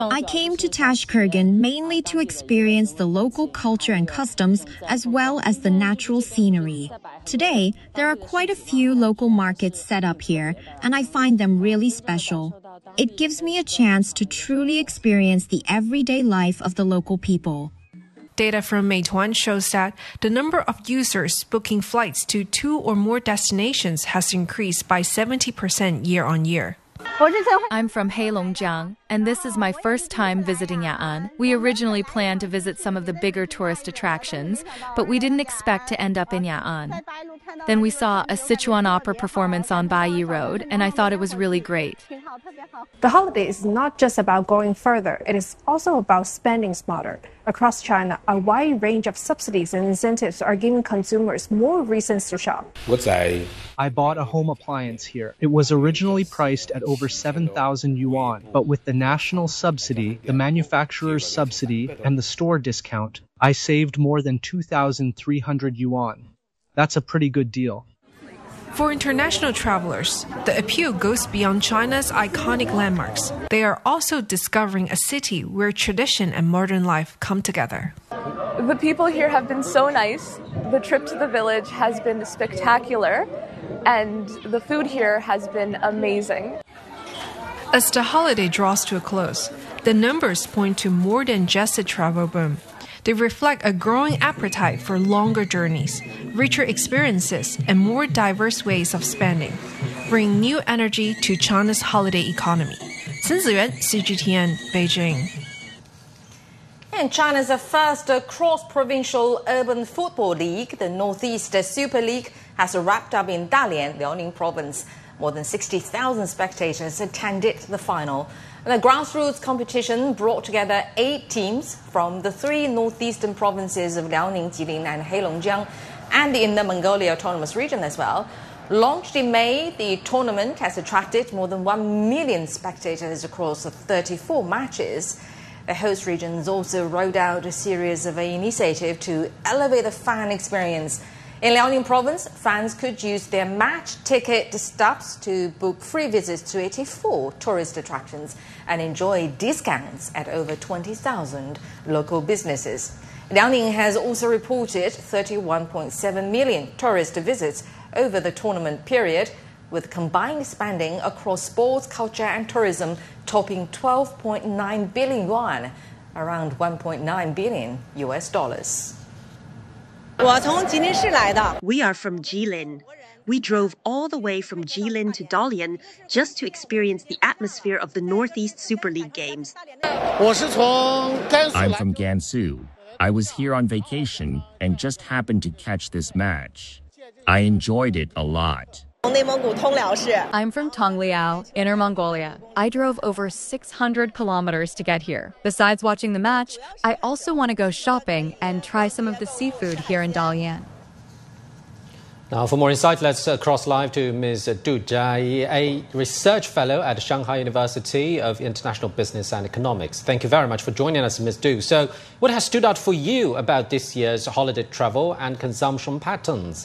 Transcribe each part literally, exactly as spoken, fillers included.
I came to Tashkurgan mainly to experience the local culture and customs as well as the natural scenery. Today, there are quite a few local markets set up here, and I find them really special. It gives me a chance to truly experience the everyday life of the local people. Data from Meituan shows that the number of users booking flights to two or more destinations has increased by seventy percent year on year. I'm from Heilongjiang, and this is my first time visiting Ya'an. We originally planned to visit some of the bigger tourist attractions, but we didn't expect to end up in Ya'an. Then we saw a Sichuan opera performance on Baiyi Road, and I thought it was really great. The holiday is not just about going further, it is also about spending smarter. Across China, a wide range of subsidies and incentives are giving consumers more reasons to shop. I bought a home appliance here. It was originally priced at over seven thousand yuan, but with the national subsidy, the manufacturer's subsidy, and the store discount, I saved more than two thousand three hundred yuan. That's a pretty good deal. For international travelers, the appeal goes beyond China's iconic landmarks. They are also discovering a city where tradition and modern life come together. The people here have been so nice. The trip to the village has been spectacular, and the food here has been amazing. As the holiday draws to a close, the numbers point to more than just a travel boom. They reflect a growing appetite for longer journeys, richer experiences, and more diverse ways of spending, bringing new energy to China's holiday economy. Chen Ziyuan, C G T N, Beijing. And China's first cross-provincial urban football league, the Northeast Super League, has wrapped up in Dalian, Liaoning province. More than sixty thousand spectators attended the final. The grassroots competition brought together eight teams from the three northeastern provinces of Liaoning, Jilin, and Heilongjiang, and the Inner Mongolia Autonomous Region as well. Launched in May, the tournament has attracted more than one million spectators across thirty-four matches. The host regions also rolled out a series of initiatives to elevate the fan experience. In Liaoning province, fans could use their match ticket stubs to book free visits to eighty-four tourist attractions and enjoy discounts at over twenty thousand local businesses. Liaoning has also reported thirty-one point seven million tourist visits over the tournament period, with combined spending across sports, culture and tourism topping twelve point nine billion yuan, around one point nine billion U S dollars. We are from Jilin. We drove all the way from Jilin to Dalian just to experience the atmosphere of the Northeast Super League games. I'm from Gansu. I was here on vacation and just happened to catch this match. I enjoyed it a lot. I'm from Tongliao, Inner Mongolia. I drove over six hundred kilometers to get here. Besides watching the match, I also want to go shopping and try some of the seafood here in Dalian. Now, for more insight, let's uh, cross live to Miz Du Jia, a research fellow at Shanghai University of International Business and Economics. Thank you very much for joining us, Miz Du. So, what has stood out for you about this year's holiday travel and consumption patterns?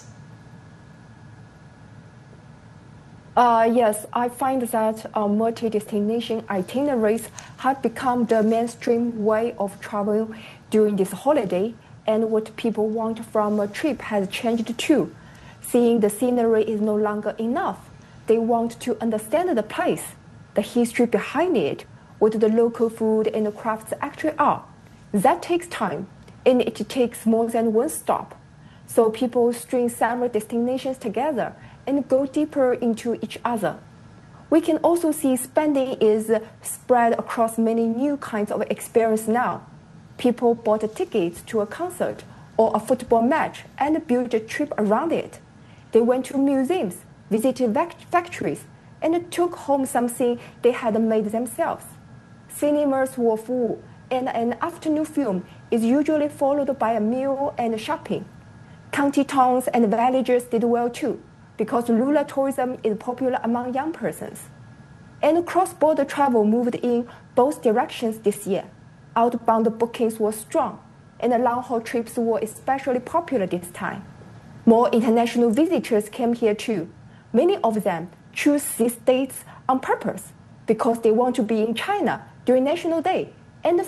Uh, yes, I find that uh, multi-destination itineraries have become the mainstream way of travel during this holiday, and what people want from a trip has changed too. Seeing the scenery is no longer enough. They want to understand the place, the history behind it, what the local food and crafts actually are. That takes time, and it takes more than one stop. So people string several destinations together and go deeper into each other. We can also see spending is spread across many new kinds of experience now. People bought tickets to a concert or a football match and built a trip around it. They went to museums, visited factories, and took home something they had made themselves. Cinemas were full, and an afternoon film is usually followed by a meal and shopping. County towns and villages did well too, because rural tourism is popular among young persons. And cross-border travel moved in both directions this year. Outbound bookings were strong, and long-haul trips were especially popular this time. More international visitors came here too. Many of them choose these dates on purpose because they want to be in China during National Day.